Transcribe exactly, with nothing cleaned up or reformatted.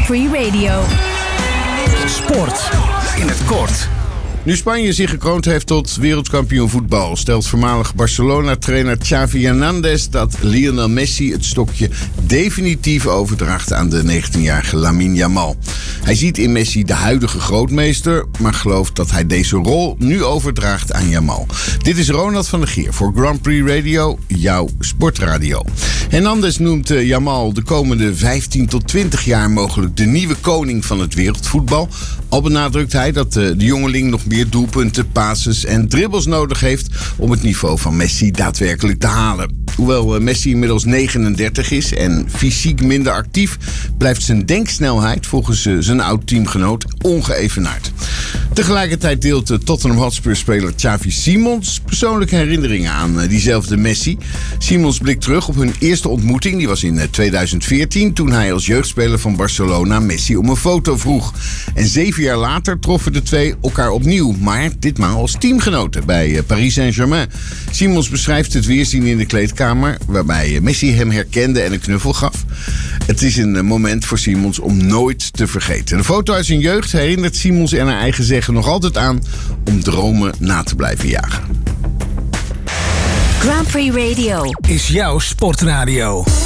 Grand Prix Radio. Sport in het kort. Nu Spanje zich gekroond heeft tot wereldkampioen voetbal, stelt voormalig Barcelona-trainer Xavi Hernandez dat Lionel Messi het stokje definitief overdraagt aan de negentienjarige Lamine Yamal. Hij ziet in Messi de huidige grootmeester, maar gelooft dat hij deze rol nu overdraagt aan Yamal. Dit is Ronald van der Geer voor Grand Prix Radio, jouw sportradio. Hernandez noemt uh, Yamal de komende vijftien tot twintig jaar mogelijk de nieuwe koning van het wereldvoetbal. Al benadrukt hij dat uh, de jongeling nog meer doelpunten, passes en dribbles nodig heeft om het niveau van Messi daadwerkelijk te halen. Hoewel uh, Messi inmiddels negenendertig is en fysiek minder actief, blijft zijn denksnelheid volgens uh, zijn oud-teamgenoot ongeëvenaard. Tegelijkertijd deelt de Tottenham Hotspur-speler Xavi Simons persoonlijke herinneringen aan uh, diezelfde Messi. Simons blikt terug op hun eerste ontmoeting, die was in uh, tweeduizend veertien, toen hij als jeugdspeler van Barcelona Messi om een foto vroeg. En zeven jaar later troffen de twee elkaar opnieuw, maar ditmaal als teamgenoten bij uh, Paris Saint-Germain. Simons beschrijft het weerzien in de kleedkamer, waarbij uh, Messi hem herkende en een knuffel gaf. Het is een uh, moment voor Simons om nooit te vergeten. De foto uit zijn jeugd herinnert Simons er naar eigen zeggen nog altijd aan om dromen na te blijven jagen. Grand Prix Radio Is jouw sportradio.